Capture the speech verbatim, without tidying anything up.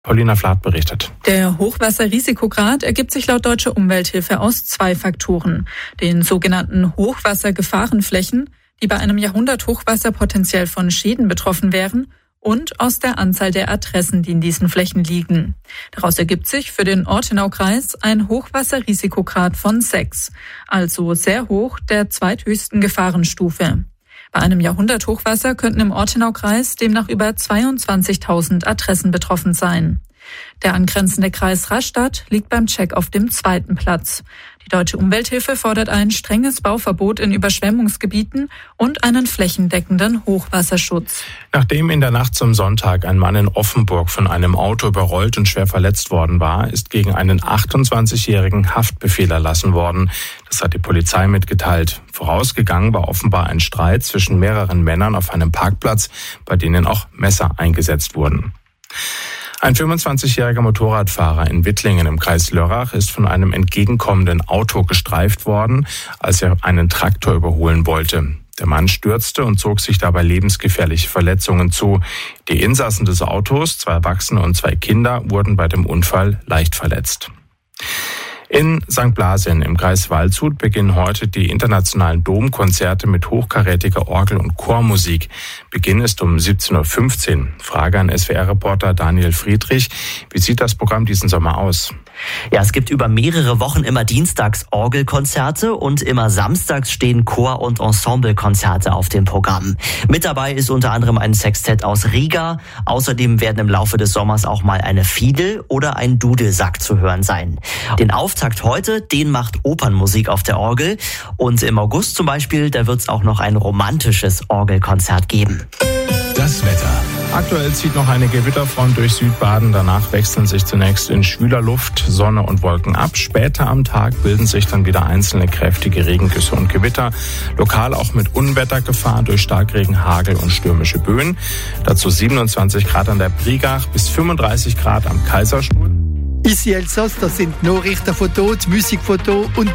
Paulina Flath berichtet. Der Hochwasserrisikograd ergibt sich laut Deutscher Umwelthilfe aus zwei Faktoren. Den sogenannten Hochwassergefahrenflächen, die bei einem Jahrhunderthochwasser potenziell von Schäden betroffen wären, und aus der Anzahl der Adressen, die in diesen Flächen liegen. Daraus ergibt sich für den Ortenaukreis ein Hochwasserrisikograd von sechs, also sehr hoch, der zweithöchsten Gefahrenstufe. Bei einem Jahrhunderthochwasser könnten im Ortenaukreis demnach über zweiundzwanzigtausend Adressen betroffen sein. Der angrenzende Kreis Rastatt liegt beim Check auf dem zweiten Platz. Die Deutsche Umwelthilfe fordert ein strenges Bauverbot in Überschwemmungsgebieten und einen flächendeckenden Hochwasserschutz. Nachdem in der Nacht zum Sonntag ein Mann in Offenburg von einem Auto überrollt und schwer verletzt worden war, ist gegen einen achtundzwanzigjährigen Haftbefehl erlassen worden. Das hat die Polizei mitgeteilt. Vorausgegangen war offenbar ein Streit zwischen mehreren Männern auf einem Parkplatz, bei denen auch Messer eingesetzt wurden. Ein fünfundzwanzigjähriger Motorradfahrer in Wittlingen im Kreis Lörrach ist von einem entgegenkommenden Auto gestreift worden, als er einen Traktor überholen wollte. Der Mann stürzte und zog sich dabei lebensgefährliche Verletzungen zu. Die Insassen des Autos, zwei Erwachsene und zwei Kinder, wurden bei dem Unfall leicht verletzt. In Sankt Blasien im Kreis Waldshut beginnen heute die internationalen Domkonzerte mit hochkarätiger Orgel- und Chormusik. Beginn ist um siebzehn Uhr fünfzehn. Frage an S W R-Reporter Daniel Friedrich. Wie sieht das Programm diesen Sommer aus? Ja, es gibt über mehrere Wochen immer dienstags Orgelkonzerte und immer samstags stehen Chor- und Ensemblekonzerte auf dem Programm. Mit dabei ist unter anderem ein Sextett aus Riga. Außerdem werden im Laufe des Sommers auch mal eine Fiedel oder ein Dudelsack zu hören sein. Den Auftakt heute, den macht Opernmusik auf der Orgel. Und im August zum Beispiel, da wird es auch noch ein romantisches Orgelkonzert geben. Das Wetter. Aktuell zieht noch eine Gewitterfront durch Südbaden. Danach wechseln sich zunächst in schwüler Luft Sonne und Wolken ab. Später am Tag bilden sich dann wieder einzelne kräftige Regengüsse und Gewitter. Lokal auch mit Unwettergefahr durch Starkregen, Hagel und stürmische Böen. Dazu siebenundzwanzig Grad an der Brigach bis fünfunddreißig Grad am Kaiserstuhl. Ici Elsass, das sind Nachrichten von dort, Musik von dort und